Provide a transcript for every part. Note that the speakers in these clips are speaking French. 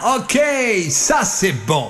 OK, ça c'est bon.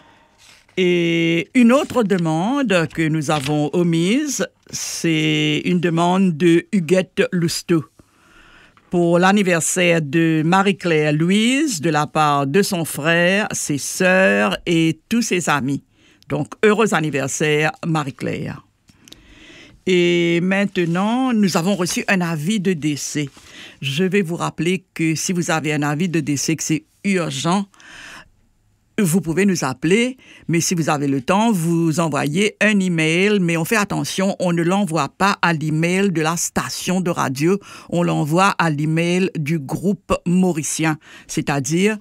Et une autre demande que nous avons omise, c'est une demande de Huguette Lousteau pour l'anniversaire de Marie-Claire Louise de la part de son frère, ses sœurs et tous ses amis. Donc, heureux anniversaire, Marie-Claire. Et maintenant, nous avons reçu un avis de décès. Je vais vous rappeler que si vous avez un avis de décès, que c'est urgent, vous pouvez nous appeler, mais si vous avez le temps, vous envoyez un email, mais on fait attention, on ne l'envoie pas à l'email de la station de radio, on l'envoie à l'email du groupe mauricien, c'est-à-dire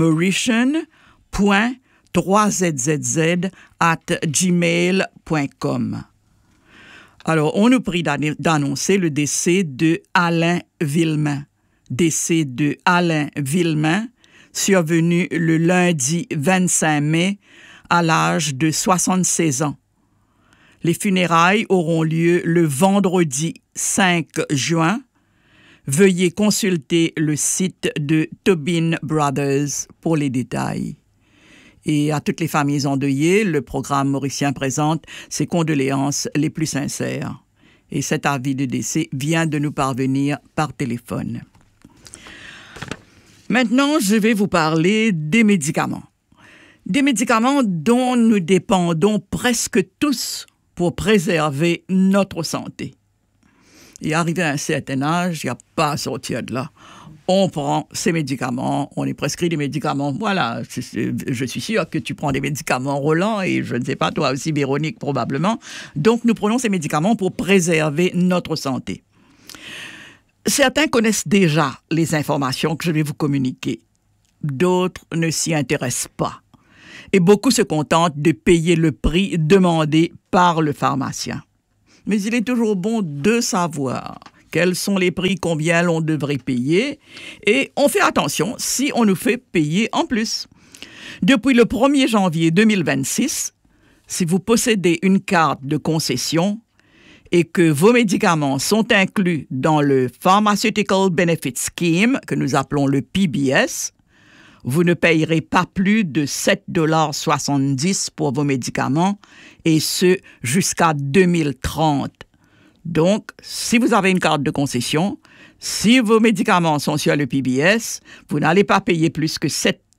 mauritian.3zzz@gmail.com. Alors, on nous prie d'annoncer le décès de Alain Villemain. Décès de Alain Villemain, survenu le lundi 25 mai à l'âge de 76 ans. Les funérailles auront lieu le vendredi 5 juin. Veuillez consulter le site de Tobin Brothers pour les détails. Et à toutes les familles endeuillées, le programme mauricien présente ses condoléances les plus sincères. Et cet avis de décès vient de nous parvenir par téléphone. Maintenant, je vais vous parler des médicaments. Des médicaments dont nous dépendons presque tous pour préserver notre santé. Et arrivé à un certain âge, il n'y a pas à sortir de là. On prend ces médicaments, on est prescrit des médicaments. Voilà, je suis sûre que tu prends des médicaments, Roland, et je ne sais pas, toi aussi, Véronique, probablement. Donc, nous prenons ces médicaments pour préserver notre santé. Certains connaissent déjà les informations que je vais vous communiquer. D'autres ne s'y intéressent pas. Et beaucoup se contentent de payer le prix demandé par le pharmacien. Mais il est toujours bon de savoir quels sont les prix, combien on devrait payer, et on fait attention si on nous fait payer en plus. Depuis le 1er janvier 2026, si vous possédez une carte de concession et que vos médicaments sont inclus dans le Pharmaceutical Benefit Scheme, que nous appelons le PBS, vous ne payerez pas plus de 7,70 $ pour vos médicaments, et ce, jusqu'à 2030. Donc, si vous avez une carte de concession, si vos médicaments sont sur le PBS, vous n'allez pas payer plus que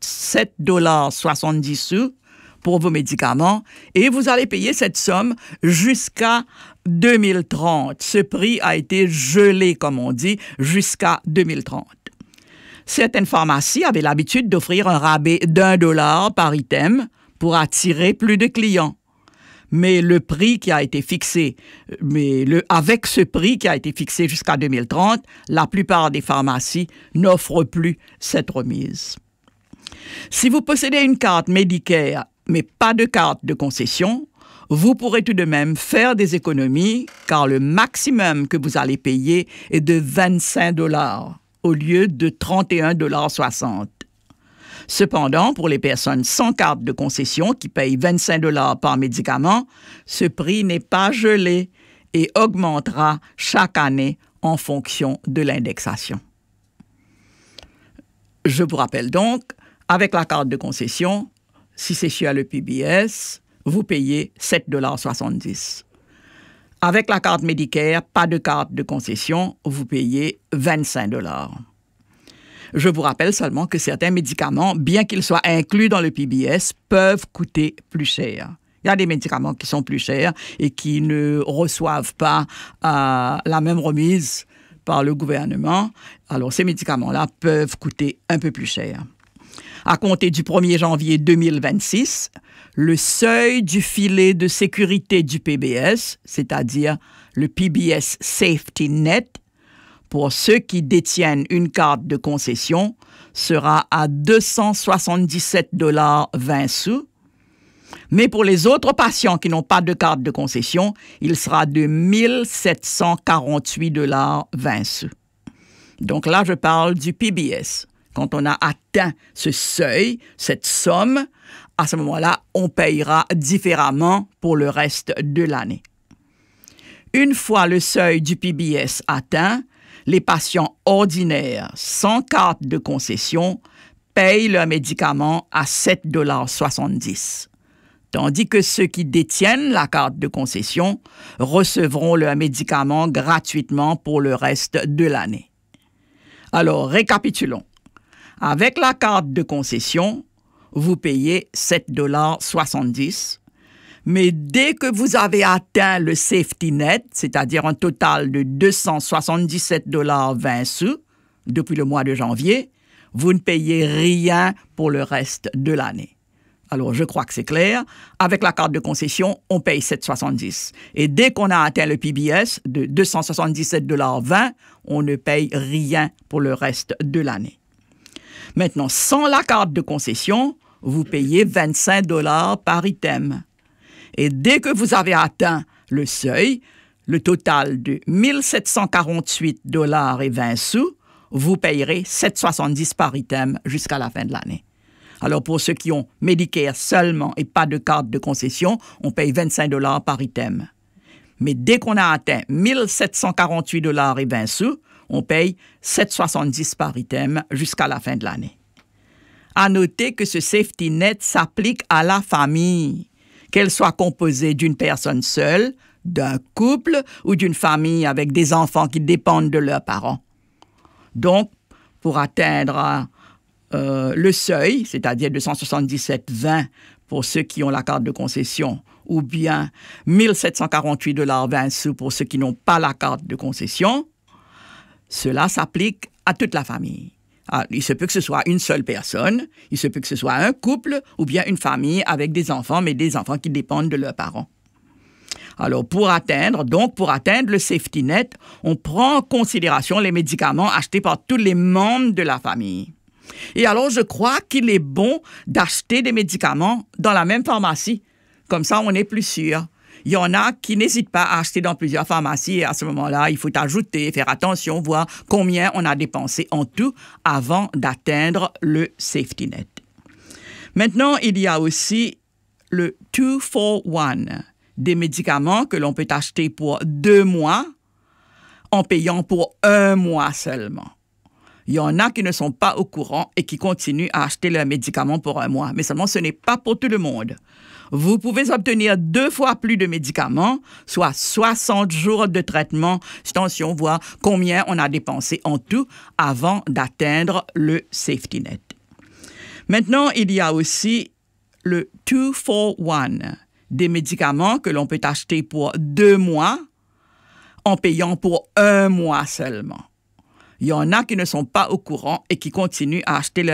7,70 $ pour vos médicaments, et vous allez payer cette somme jusqu'à 2030. Ce prix a été gelé, comme on dit, jusqu'à 2030. Certaines pharmacies avaient l'habitude d'offrir un rabais d'$1 par item pour attirer plus de clients. Mais le prix qui a été fixé, avec ce prix qui a été fixé jusqu'à 2030, la plupart des pharmacies n'offrent plus cette remise. Si vous possédez une carte Medicare, mais pas de carte de concession, vous pourrez tout de même faire des économies, car le maximum que vous allez payer est de 25 $ au lieu de 31,60 $. Cependant, pour les personnes sans carte de concession qui payent 25 $ par médicament, ce prix n'est pas gelé et augmentera chaque année en fonction de l'indexation. Je vous rappelle donc, avec la carte de concession, si c'est sur le PBS, vous payez 7,70 $. Avec la carte Medicare, pas de carte de concession, vous payez 25 $. Je vous rappelle seulement que certains médicaments, bien qu'ils soient inclus dans le PBS, peuvent coûter plus cher. Il y a des médicaments qui sont plus chers et qui ne reçoivent pas la même remise par le gouvernement. Alors, ces médicaments-là peuvent coûter un peu plus cher. À compter du 1er janvier 2026, le seuil du filet de sécurité du PBS, c'est-à-dire le PBS Safety Net, pour ceux qui détiennent une carte de concession, sera à 277,20 $. Mais pour les autres patients qui n'ont pas de carte de concession, il sera de 1,748,20 $. Donc là, je parle du PBS. Quand on a atteint ce seuil, cette somme, à ce moment-là, on payera différemment pour le reste de l'année. Une fois le seuil du PBS atteint, les patients ordinaires sans carte de concession payent leurs médicaments à 7,70 $. Tandis que ceux qui détiennent la carte de concession recevront leurs médicaments gratuitement pour le reste de l'année. Alors, récapitulons. Avec la carte de concession, vous payez 7,70 $, mais dès que vous avez atteint le safety net, c'est-à-dire un total de 277,20 $ depuis le mois de janvier, vous ne payez rien pour le reste de l'année. Alors, je crois que c'est clair. Avec la carte de concession, on paye 7,70 $. Et dès qu'on a atteint le PBS de 277,20 $, on ne paye rien pour le reste de l'année. Maintenant, sans la carte de concession, vous payez 25 $ par item. Et dès que vous avez atteint le seuil, le total de 1 748,20 $, vous payerez 7,70 $ par item jusqu'à la fin de l'année. Alors, pour ceux qui ont Medicare seulement et pas de carte de concession, on paye 25 $ par item. Mais dès qu'on a atteint 1 748,20 $, on paye 7,70 $ par item jusqu'à la fin de l'année. À noter que ce safety net s'applique à la famille, qu'elle soit composée d'une personne seule, d'un couple ou d'une famille avec des enfants qui dépendent de leurs parents. Donc, pour atteindre le seuil, c'est-à-dire 277,20 pour ceux qui ont la carte de concession, ou bien 1 748,20 $ pour ceux qui n'ont pas la carte de concession, cela s'applique à toute la famille. Alors, il se peut que ce soit une seule personne, il se peut que ce soit un couple ou bien une famille avec des enfants, mais des enfants qui dépendent de leurs parents. Alors, pour atteindre le safety net, on prend en considération les médicaments achetés par tous les membres de la famille. Et alors, je crois qu'il est bon d'acheter des médicaments dans la même pharmacie. Comme ça, on est plus sûr. Il y en a qui n'hésitent pas à acheter dans plusieurs pharmacies et à ce moment-là, il faut ajouter, faire attention, voir combien on a dépensé en tout avant d'atteindre le safety net. Maintenant, il y a aussi le 2-for-1, des médicaments que l'on peut acheter pour 2 mois en payant pour 1 mois seulement. Il y en a qui ne sont pas au courant et qui continuent à acheter leurs médicaments pour 1 mois. Mais seulement, ce n'est pas pour tout le monde. Vous pouvez obtenir 2 fois plus de médicaments, soit 60 jours de traitement. Attention, voir combien on a dépensé en tout avant d'atteindre le safety net. Maintenant, il y a aussi le 2-for-1, des médicaments que l'on peut acheter pour 2 mois en payant pour 1 mois seulement. Il y en a qui ne sont pas au courant et qui continuent à acheter leurs